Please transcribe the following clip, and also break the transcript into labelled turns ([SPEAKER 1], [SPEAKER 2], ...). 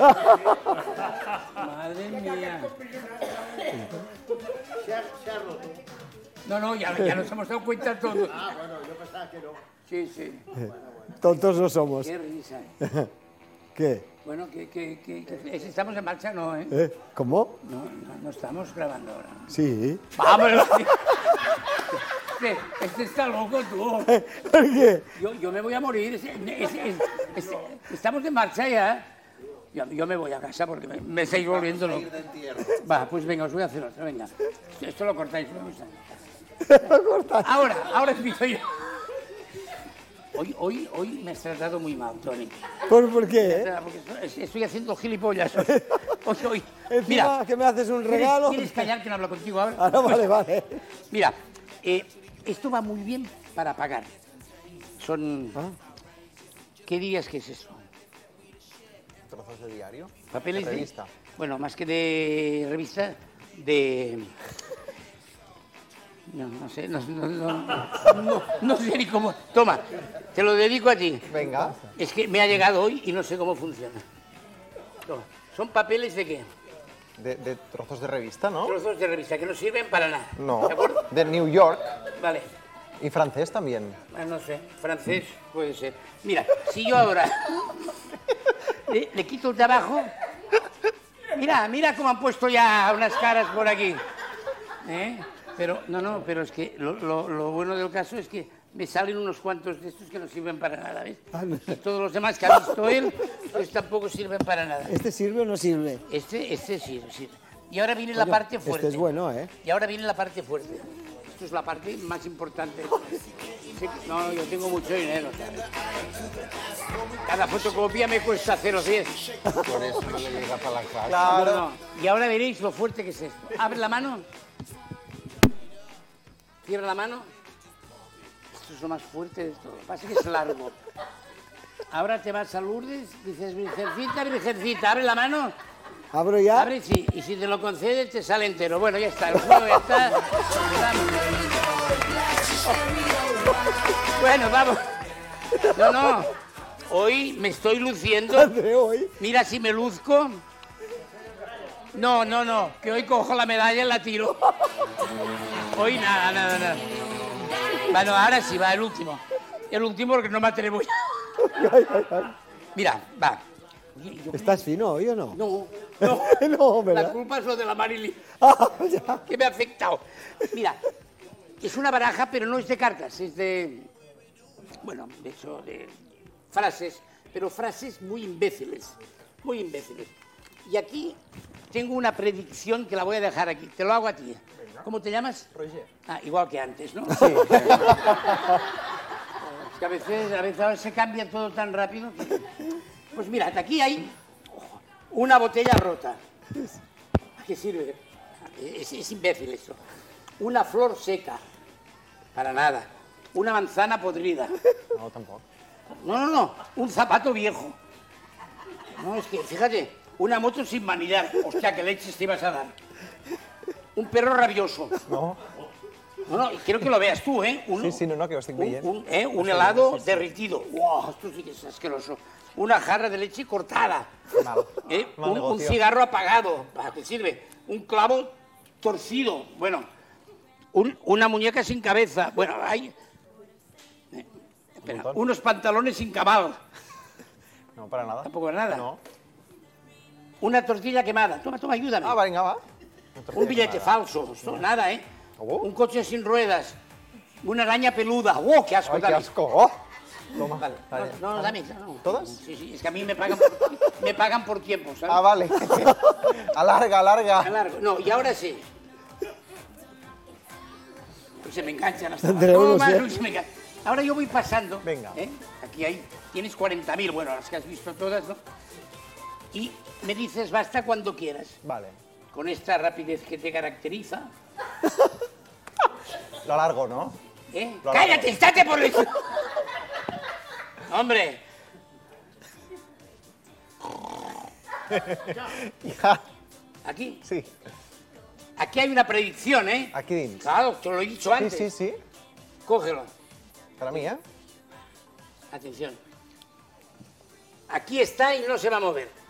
[SPEAKER 1] Madre mía.
[SPEAKER 2] Se ha roto.
[SPEAKER 1] No, ya nos hemos dado cuenta todos.
[SPEAKER 2] Ah, bueno, yo pensaba que no.
[SPEAKER 1] Sí.
[SPEAKER 3] Tontos no somos.
[SPEAKER 1] Qué risa.
[SPEAKER 3] ¿Qué?
[SPEAKER 1] Bueno, ¿estamos en marcha? No, ¿eh?
[SPEAKER 3] ¿Cómo?
[SPEAKER 1] No estamos grabando ahora.
[SPEAKER 3] Sí.
[SPEAKER 1] ¡Vámonos! Este está loco, tú.
[SPEAKER 3] ¿Por qué?
[SPEAKER 1] Yo me voy a morir. Estamos en marcha ya. Yo me voy a casa porque me estáis volviendo loco. Va, pues venga, os voy a hacer otra, venga. Esto lo cortáis, me gusta.
[SPEAKER 3] Lo cortas.
[SPEAKER 1] Ahora empiezo yo. Hoy me has tratado muy mal, Toni.
[SPEAKER 3] ¿Por qué?
[SPEAKER 1] Porque estoy haciendo gilipollas. Hoy.
[SPEAKER 3] Encima
[SPEAKER 1] Mira,
[SPEAKER 3] que me haces un regalo.
[SPEAKER 1] ¿Quieres callar que no hablo contigo ahora?
[SPEAKER 3] Ah, no, vale.
[SPEAKER 1] Mira, esto va muy bien para pagar. Son... ¿Qué dirías que es eso?
[SPEAKER 4] ¿Trozos de diario?
[SPEAKER 1] ¿Papeles
[SPEAKER 4] de revista?
[SPEAKER 1] Bueno, más que de revista, de... No sé, no sé ni cómo... Toma, te lo dedico a ti.
[SPEAKER 4] Venga.
[SPEAKER 1] Es que me ha llegado hoy y no sé cómo funciona. Toma. ¿Son papeles de qué?
[SPEAKER 4] De trozos de revista, ¿no?
[SPEAKER 1] Trozos de revista que no sirven para nada.
[SPEAKER 4] No.
[SPEAKER 1] ¿De acuerdo?
[SPEAKER 4] De New York.
[SPEAKER 1] Vale.
[SPEAKER 4] Y francés también.
[SPEAKER 1] No sé, francés puede ser. Mira, si yo ahora le quito el de abajo... Mira cómo han puesto ya unas caras por aquí. Pero pero es que lo bueno del caso es que me salen unos cuantos de estos que no sirven para nada, ¿ves? Y todos los demás que ha visto él, pues tampoco sirven para nada.
[SPEAKER 3] ¿Este sirve o no sirve?
[SPEAKER 1] Este sirve. Y ahora viene la parte fuerte.
[SPEAKER 3] Este es bueno, ¿eh?
[SPEAKER 1] Y ahora viene la parte fuerte. Esto es la parte más importante. Sí, no, yo tengo mucho dinero, ¿sabes? Cada fotocopia me cuesta 0,10.
[SPEAKER 4] Por eso no le llega para la casa.
[SPEAKER 1] Claro. No. Y ahora veréis lo fuerte que es esto. Abre la mano. Cierra la mano. Esto es lo más fuerte de todo. Pasa que es largo. Ahora te vas a Lourdes, dices, Virgencita, abre la mano.
[SPEAKER 3] ¿Abro ya?
[SPEAKER 1] Abre, sí. Y si te lo concedes, te sale entero. Bueno, ya está. El juego ya está. Bueno, vamos. No. Hoy me estoy luciendo.
[SPEAKER 3] ¿Hoy?
[SPEAKER 1] Mira si me luzco. No. Que hoy cojo la medalla y la tiro. Hoy nada. Bueno, ahora sí va el último. El último porque no me atrevo ya. Mira, va.
[SPEAKER 3] ¿Estás fino hoy o no?
[SPEAKER 1] No.
[SPEAKER 3] No, ¿verdad?
[SPEAKER 1] La culpa es lo de la Marilyn.
[SPEAKER 3] Ya.
[SPEAKER 1] Que me ha afectado. Mira, es una baraja, pero no es de cartas, es de... Bueno, de hecho, de frases, pero frases muy imbéciles. Y aquí tengo una predicción que la voy a dejar aquí. Te lo hago a ti. ¿Cómo te llamas?
[SPEAKER 4] Roger.
[SPEAKER 1] Igual que antes, ¿no?
[SPEAKER 3] Sí.
[SPEAKER 1] Es que a veces ahora se cambia todo tan rápido. Pues mira, aquí hay una botella rota. ¿A qué sirve? Es imbécil eso. Una flor seca. Para nada. Una manzana podrida.
[SPEAKER 4] No, tampoco.
[SPEAKER 1] No. Un zapato viejo. No, es que, fíjate, una moto sin manillar. Hostia, qué leches te ibas a dar. Un perro rabioso.
[SPEAKER 4] No.
[SPEAKER 1] No, quiero que lo veas tú, ¿eh?
[SPEAKER 4] Sí, no, que lo estoy viendo.
[SPEAKER 1] Un helado derretido. ¡Wow! Esto sí que es asqueroso. Una jarra de leche cortada.
[SPEAKER 4] Mal. Mal
[SPEAKER 1] Un
[SPEAKER 4] negocio.
[SPEAKER 1] cigarro apagado. ¿Para qué sirve? Un clavo torcido. Bueno, una muñeca sin cabeza. Bueno, hay... espera, unos pantalones sin cabal.
[SPEAKER 4] No, para nada.
[SPEAKER 1] Tampoco es nada.
[SPEAKER 4] No.
[SPEAKER 1] Una tortilla quemada. Toma, ayúdame.
[SPEAKER 4] Venga, va.
[SPEAKER 1] Un billete falso. Esto, nada, ¿eh? Un coche sin ruedas. Una araña peluda. ¡Oh, qué asco!
[SPEAKER 4] ¡Ay, qué
[SPEAKER 1] dame.
[SPEAKER 4] asco! Oh. Toma.
[SPEAKER 1] Vale. No, dame. No.
[SPEAKER 4] ¿Todas?
[SPEAKER 1] Sí, es que a mí me pagan por tiempo, ¿sabes?
[SPEAKER 4] Vale. Alarga.
[SPEAKER 1] Largo. No, y ahora sí. Pues se me enganchan hasta
[SPEAKER 3] Tendremos,
[SPEAKER 1] se me enganchan. Ahora yo voy pasando.
[SPEAKER 4] Venga.
[SPEAKER 1] Aquí tienes 40.000, bueno, las que has visto todas, ¿no? Y me dices basta cuando quieras.
[SPEAKER 4] Vale.
[SPEAKER 1] Con esta rapidez que te caracteriza.
[SPEAKER 4] Lo alargo, ¿no? Lo
[SPEAKER 1] ¡Cállate, estate por eso! ¡Hombre!
[SPEAKER 4] Hija.
[SPEAKER 1] Aquí.
[SPEAKER 4] Sí.
[SPEAKER 1] Aquí hay una predicción, ¿eh?
[SPEAKER 4] Aquí dins.
[SPEAKER 1] Claro, te lo he dicho antes.
[SPEAKER 4] Sí.
[SPEAKER 1] Cógelo.
[SPEAKER 4] Para mí, ¿eh?
[SPEAKER 1] Atención. Aquí está y no se va a mover.